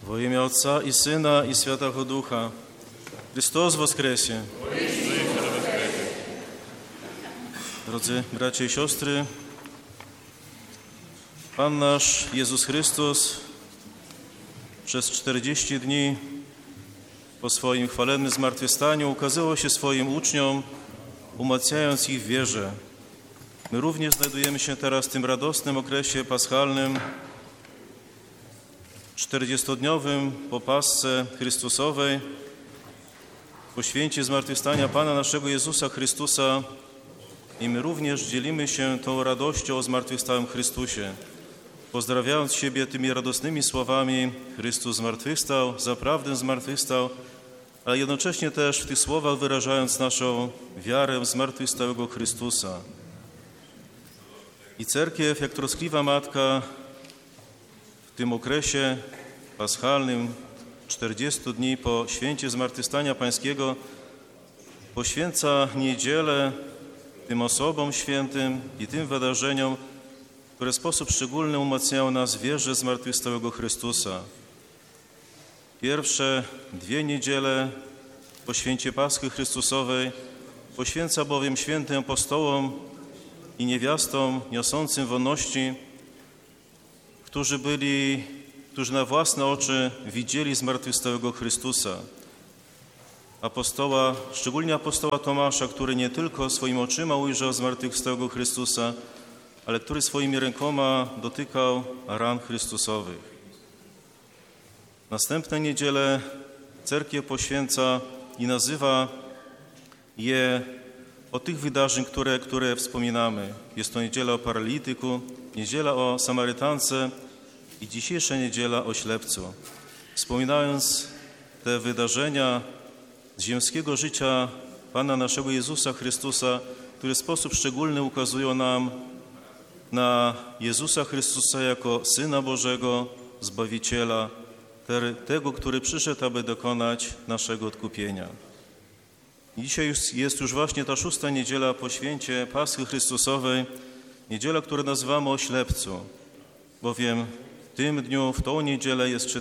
Во имя Отца и Сына и Святого Духа. Христос воскресе! Drodzy bracia i siostry, Pan nasz Jezus Chrystus przez 40 dni po swoim chwalebnym zmartwychwstaniu ukazywał się swoim uczniom, umacniając ich w wierze. My również znajdujemy się teraz w tym radosnym okresie paschalnym, 40-dniowym po Pasce Chrystusowej, po święcie zmartwychwstania Pana naszego Jezusa Chrystusa, i my również dzielimy się tą radością o zmartwychwstałym Chrystusie, pozdrawiając siebie tymi radosnymi słowami: Chrystus zmartwychwstał, zaprawdę zmartwychwstał, ale jednocześnie też w tych słowach wyrażając naszą wiarę w zmartwychwstałego Chrystusa. I Cerkiew, jak troskliwa matka, w tym okresie paschalnym, 40 dni po święcie zmartwychwstania Pańskiego, poświęca niedzielę tym osobom świętym i tym wydarzeniom, które w sposób szczególny umacniają nas w wierze zmartwychwstałego Chrystusa. Pierwsze 2 niedziele po święcie Paschy Chrystusowej poświęca bowiem świętym apostołom i niewiastom niosącym wonności, którzy na własne oczy widzieli zmartwychwstałego Chrystusa. Szczególnie apostoła Tomasza, który nie tylko swoimi oczyma ujrzał zmartwychwstałego Chrystusa, ale który swoimi rękoma dotykał ran Chrystusowych. Następne niedziele Cerkiew poświęca i nazywa je od tych wydarzeń, które wspominamy. Jest to niedziela o paralityku, niedziela o Samarytance i dzisiejsza niedziela o ślepcu. Wspominając te wydarzenia z ziemskiego życia Pana naszego Jezusa Chrystusa, które w sposób szczególny ukazują nam na Jezusa Chrystusa jako Syna Bożego, Zbawiciela, tego, który przyszedł, aby dokonać naszego odkupienia. Dzisiaj jest już właśnie ta 6. niedziela po święcie Paschy Chrystusowej, niedziela, którą nazywamy o ślepcu, bowiem w tym dniu, w tą niedzielę jest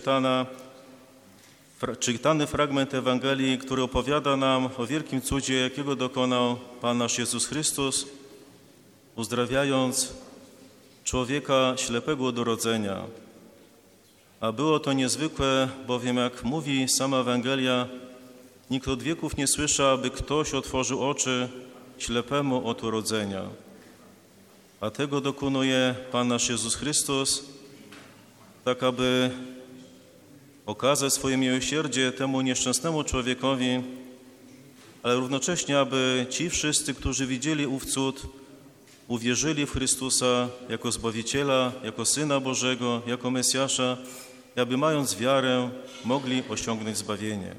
czytany fragment Ewangelii, który opowiada nam o wielkim cudzie, jakiego dokonał Pan nasz Jezus Chrystus, uzdrawiając człowieka ślepego od urodzenia. A było to niezwykłe, bowiem jak mówi sama Ewangelia, nikt od wieków nie słyszał, aby ktoś otworzył oczy ślepemu od urodzenia. A tego dokonuje Pan nasz Jezus Chrystus, tak aby okazać swoje miłosierdzie temu nieszczęsnemu człowiekowi, ale równocześnie, aby ci wszyscy, którzy widzieli ów cud, uwierzyli w Chrystusa jako Zbawiciela, jako Syna Bożego, jako Mesjasza, i aby mając wiarę, mogli osiągnąć zbawienie.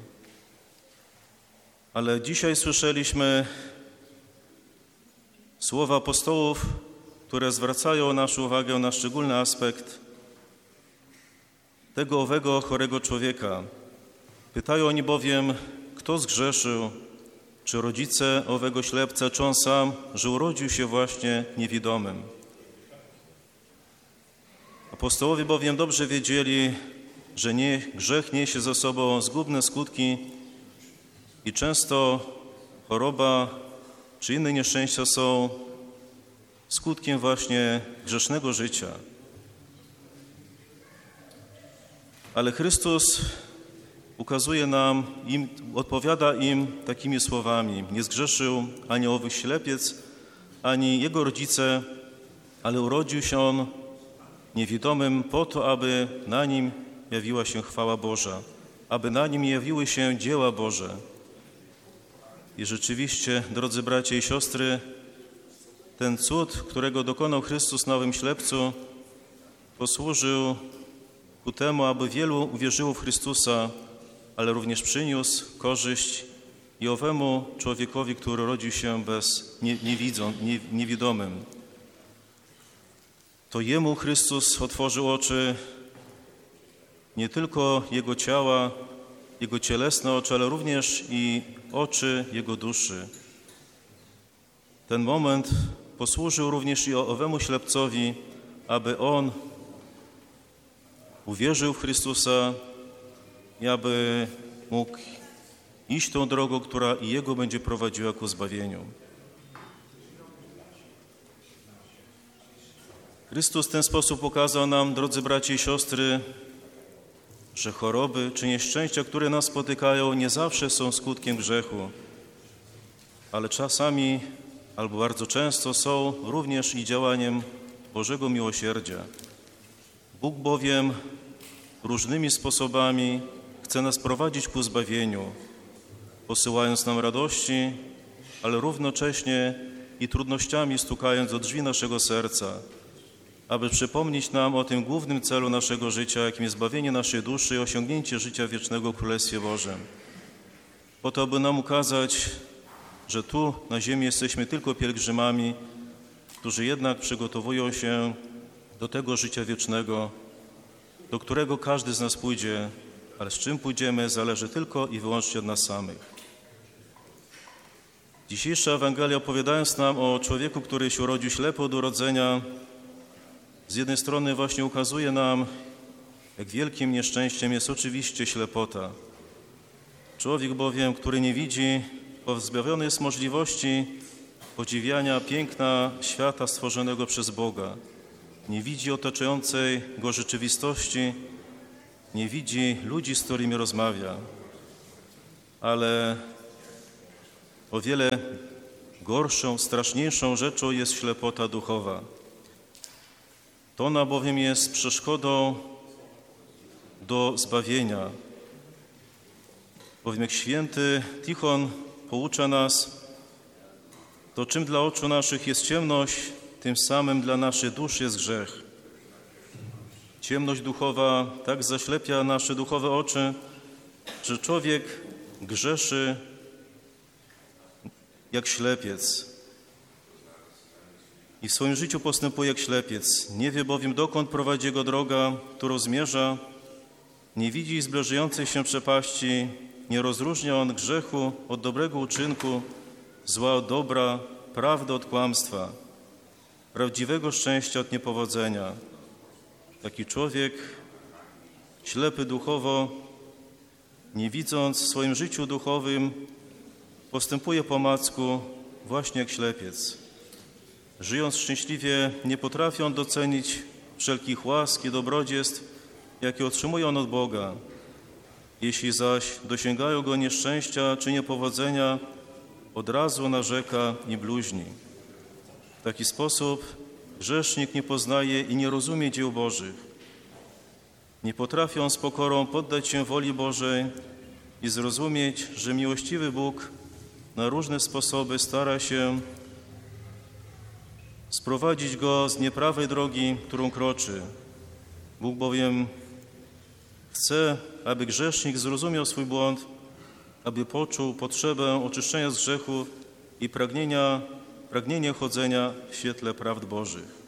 Ale dzisiaj słyszeliśmy słowa apostołów, które zwracają naszą uwagę na szczególny aspekt tego owego chorego człowieka. Pytają oni bowiem, kto zgrzeszył, czy rodzice owego ślepca, czy on sam, że urodził się właśnie niewidomym. Apostołowie bowiem dobrze wiedzieli, że grzech niesie za sobą zgubne skutki i często choroba czy inne nieszczęścia są skutkiem właśnie grzesznego życia. Ale Chrystus ukazuje nam, odpowiada im takimi słowami: nie zgrzeszył ani owy ślepiec, ani jego rodzice, ale urodził się on niewidomym po to, aby na nim jawiła się chwała Boża, aby na nim jawiły się dzieła Boże. I rzeczywiście, drodzy bracia i siostry, ten cud, którego dokonał Chrystus na owym ślepcu, posłużył ku temu, aby wielu uwierzyło w Chrystusa, ale również przyniósł korzyść i owemu człowiekowi, który rodził się niewidomym. To jemu Chrystus otworzył oczy, nie tylko jego ciała, jego cielesne oczy, ale również i oczy jego duszy. Ten moment posłużył również i owemu ślepcowi, aby on uwierzył w Chrystusa i aby mógł iść tą drogą, która i jego będzie prowadziła ku zbawieniu. Chrystus w ten sposób pokazał nam, drodzy bracia i siostry, że choroby czy nieszczęścia, które nas spotykają, nie zawsze są skutkiem grzechu, ale czasami albo bardzo często są również i działaniem Bożego miłosierdzia. Bóg bowiem różnymi sposobami chce nas prowadzić ku zbawieniu, posyłając nam radości, ale równocześnie i trudnościami stukając do drzwi naszego serca, aby przypomnieć nam o tym głównym celu naszego życia, jakim jest zbawienie naszej duszy i osiągnięcie życia wiecznego w Królestwie Bożym. Po to, aby nam ukazać, że tu na ziemi jesteśmy tylko pielgrzymami, którzy jednak przygotowują się do tego życia wiecznego, do którego każdy z nas pójdzie, ale z czym pójdziemy, zależy tylko i wyłącznie od nas samych. Dzisiejsza Ewangelia, opowiadając nam o człowieku, który się urodził ślepy od urodzenia, z jednej strony właśnie ukazuje nam, jak wielkim nieszczęściem jest oczywiście ślepota. Człowiek bowiem, który nie widzi, pozbawiony jest możliwości podziwiania piękna świata stworzonego przez Boga. Nie widzi otaczającej go rzeczywistości, nie widzi ludzi, z którymi rozmawia. Ale o wiele gorszą, straszniejszą rzeczą jest ślepota duchowa. To ona bowiem jest przeszkodą do zbawienia. Bowiem jak święty Tichon poucza nas, to czym dla oczu naszych jest ciemność, tym samym dla naszych dusz jest grzech. Ciemność duchowa tak zaślepia nasze duchowe oczy, że człowiek grzeszy jak ślepiec i w swoim życiu postępuje jak ślepiec. Nie wie bowiem, dokąd prowadzi jego droga, którą zmierza, nie widzi zbliżającej się przepaści, nie rozróżnia on grzechu od dobrego uczynku, zła od dobra, prawdy od kłamstwa, prawdziwego szczęścia od niepowodzenia. Taki człowiek, ślepy duchowo, nie widząc w swoim życiu duchowym, postępuje po omacku właśnie jak ślepiec. Żyjąc szczęśliwie, nie potrafi on docenić wszelkich łask i dobrodziejstw, jakie otrzymuje on od Boga. Jeśli zaś dosięgają go nieszczęścia czy niepowodzenia, od razu narzeka i bluźni. W taki sposób grzesznik nie poznaje i nie rozumie dzieł Bożych. Nie potrafi on z pokorą poddać się woli Bożej i zrozumieć, że miłościwy Bóg na różne sposoby stara się sprowadzić go z nieprawej drogi, którą kroczy. Bóg bowiem chce, aby grzesznik zrozumiał swój błąd, aby poczuł potrzebę oczyszczenia z grzechów i pragnienie chodzenia w świetle prawd Bożych.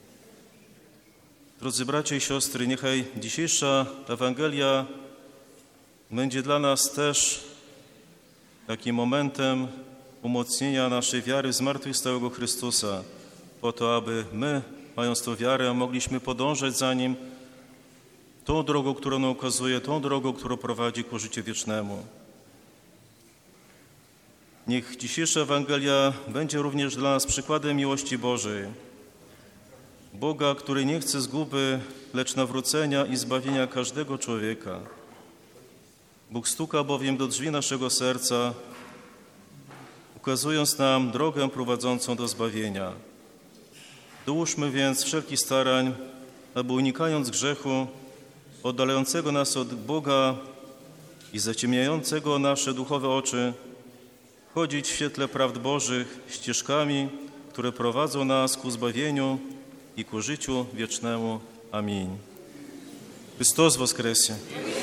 Drodzy bracia i siostry, niechaj dzisiejsza Ewangelia będzie dla nas też takim momentem umocnienia naszej wiary w zmartwychwstałego Chrystusa, po to, aby my, mając tę wiarę, mogliśmy podążać za Nim tą drogą, którą nam ukazuje, tą drogą, którą prowadzi ku życiu wiecznemu. Niech dzisiejsza Ewangelia będzie również dla nas przykładem miłości Bożej. Boga, który nie chce zguby, lecz nawrócenia i zbawienia każdego człowieka. Bóg stuka bowiem do drzwi naszego serca, ukazując nam drogę prowadzącą do zbawienia. Dołóżmy więc wszelkich starań, aby unikając grzechu, oddalającego nas od Boga i zaciemniającego nasze duchowe oczy, chodzić w świetle prawd Bożych ścieżkami, które prowadzą nas ku zbawieniu i ku życiu wiecznemu. Amin. Chrystus woskresie.